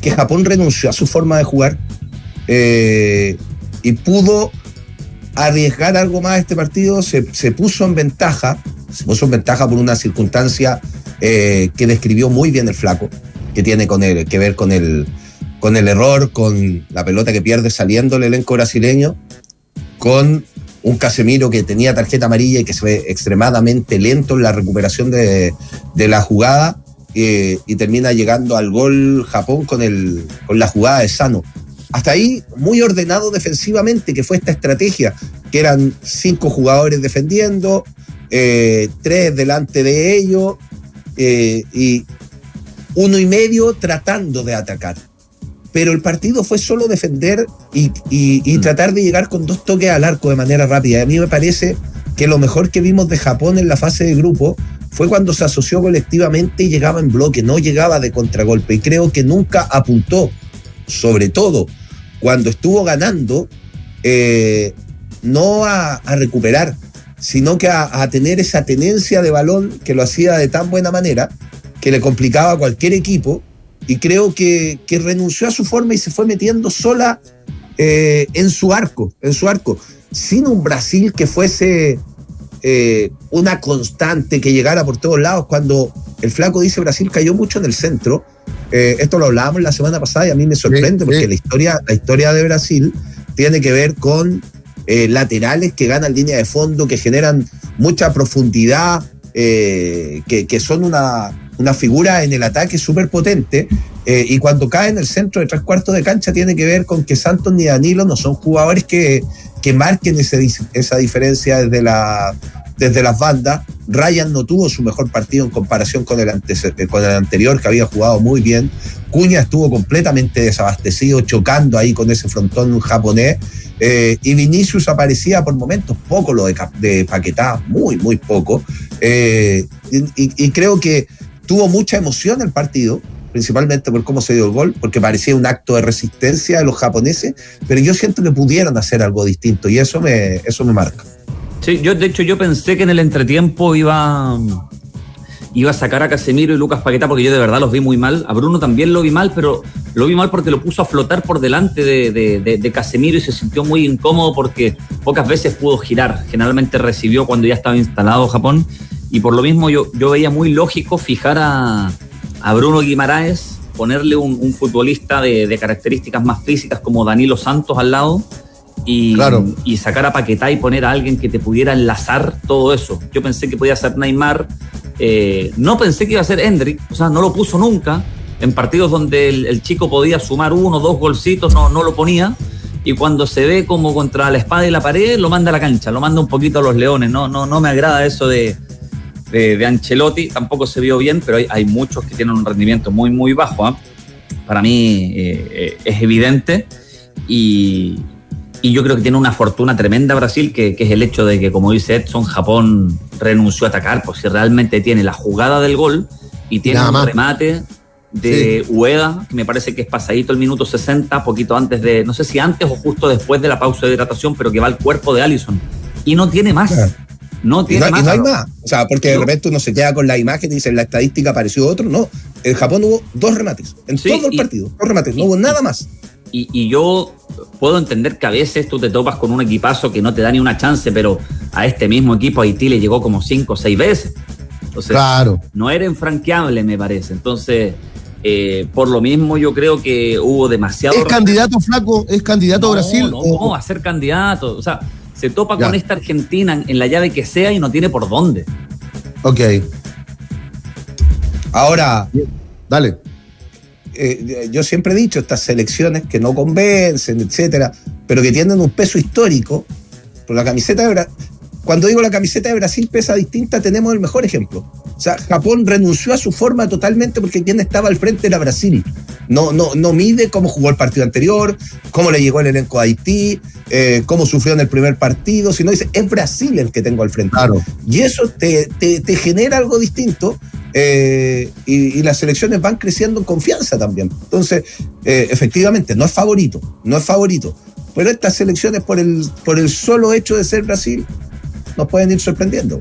que Japón renunció a su forma de jugar y pudo arriesgar algo más este partido. Se puso en ventaja por una circunstancia que describió muy bien el Flaco, que tiene que ver con el error, con la pelota que pierde saliendo el elenco brasileño, con un Casemiro que tenía tarjeta amarilla y que se ve extremadamente lento en la recuperación de la jugada, y termina llegando al gol Japón con la jugada de Sano. Hasta ahí muy ordenado defensivamente, que fue esta estrategia, que eran 5 jugadores defendiendo, 3 delante de ellos, y 1 y medio tratando de atacar. Pero el partido fue solo defender y tratar de llegar con 2 toques al arco de manera rápida. A mí me parece que lo mejor que vimos de Japón en la fase de grupo fue cuando se asoció colectivamente y llegaba en bloque, no llegaba de contragolpe. Y creo que nunca apuntó, sobre todo cuando estuvo ganando, no a recuperar, sino que a tener esa tenencia de balón que lo hacía de tan buena manera que le complicaba a cualquier equipo. Y creo que renunció a su forma y se fue metiendo sola en su arco, sin un Brasil que fuese una constante, que llegara por todos lados. Cuando el Flaco dice Brasil cayó mucho en el centro, esto lo hablábamos la semana pasada y a mí me sorprende, porque la historia de Brasil tiene que ver con laterales que ganan línea de fondo, que generan mucha profundidad, que son una figura en el ataque súper potente, y cuando cae en el centro de 3/4 de cancha tiene que ver con que Santos ni Danilo no son jugadores que marquen esa diferencia desde las bandas. Ryan no tuvo su mejor partido en comparación con el anterior, que había jugado muy bien. Cunha estuvo completamente desabastecido, chocando ahí con ese frontón japonés, y Vinicius aparecía por momentos poco, lo de Paquetá, muy, muy poco, y creo que tuvo mucha emoción el partido, principalmente por cómo se dio el gol, porque parecía un acto de resistencia de los japoneses, pero yo siento que pudieron hacer algo distinto y eso me marca. Sí, de hecho yo pensé que en el entretiempo iba a sacar a Casemiro y Lucas Paquetá, porque yo de verdad los vi muy mal. A Bruno también lo vi mal, pero lo vi mal porque lo puso a flotar por delante de Casemiro y se sintió muy incómodo porque pocas veces pudo girar. Generalmente recibió cuando ya estaba instalado Japón, y por lo mismo yo veía muy lógico fijar a Bruno Guimaraes, ponerle un futbolista de características más físicas como Danilo Santos al lado, y sacar a Paquetá y poner a alguien que te pudiera enlazar todo eso. Yo pensé que podía ser Neymar, no pensé que iba a ser Hendrik, o sea, no lo puso nunca. En partidos donde el chico podía sumar 1 o 2 golcitos, no lo ponía, y cuando se ve como contra la espada y la pared, lo manda a la cancha, lo manda un poquito a los Leones. No me agrada eso de Ancelotti, tampoco se vio bien, pero hay muchos que tienen un rendimiento muy, muy bajo, ¿eh? Para mí es evidente, y yo creo que tiene una fortuna tremenda Brasil, que es el hecho de que, como dice Edson, Japón renunció a atacar, pues si realmente tiene la jugada del gol y tiene un remate de Ueda, que me parece que es pasadito el minuto 60, poquito antes de, no sé si antes o justo después de la pausa de hidratación, pero que va al cuerpo de Alisson, y no tiene más. No tiene más. Y no hay más. O sea, porque de repente uno se queda con la imagen y dice, en la estadística apareció otro. No, en Japón hubo 2 remates. En todo el partido, 2 remates. No hubo nada más. Y yo puedo entender que a veces tú te topas con un equipazo que no te da ni una chance, pero a este mismo equipo Haití le llegó como 5 o 6 veces. Entonces, no era infranqueable, me parece. Entonces, por lo mismo yo creo que hubo demasiado... ¿Es candidato, Flaco? ¿Es candidato Brasil? No, ¿cómo va a ser candidato? O sea, se topa con esta Argentina en la llave que sea y no tiene por dónde. Ok. Ahora, dale. Yo siempre he dicho, estas selecciones que no convencen, etcétera, pero que tienen un peso histórico, por la camiseta de cuando digo la camiseta de Brasil pesa distinta, tenemos el mejor ejemplo. O sea, Japón renunció a su forma totalmente porque quien estaba al frente era Brasil. No mide cómo jugó el partido anterior, cómo le llegó el elenco a Haití, cómo sufrió en el primer partido, sino dice, es Brasil el que tengo al frente. Claro. Y eso te genera algo distinto, y las selecciones van creciendo en confianza también. Entonces, efectivamente, no es favorito, pero estas selecciones por el solo hecho de ser Brasil nos pueden ir sorprendiendo.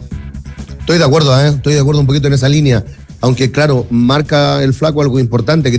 Estoy de acuerdo un poquito en esa línea, aunque claro, marca el Flaco algo importante, que